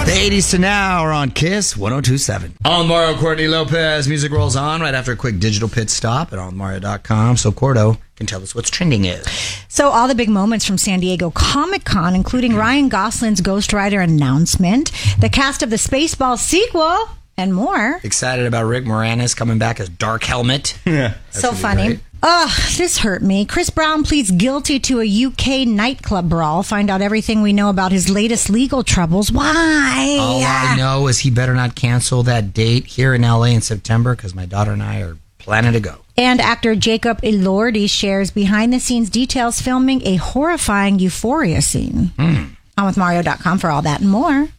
The 80s to now are on Kiss 102.7. On Mario Courtney Lopez. Music rolls on right after a quick digital pit stop at onmario.com. So Cordo can tell us what's trending is. So all the big moments from San Diego Comic-Con, including Ryan Gosling's Ghost Rider announcement, the cast of the Spaceballs sequel, and more. Excited about Rick Moranis coming back as Dark Helmet. Yeah, so funny. Great. This hurt me. Chris Brown pleads guilty to a UK nightclub brawl. Find out everything we know about his latest legal troubles. Why? All I know is he better not cancel that date here in LA in September because my daughter and I are planning to go. And actor Jacob Elordi shares behind-the-scenes details filming a horrifying Euphoria scene. On with Mario.com for all that and more.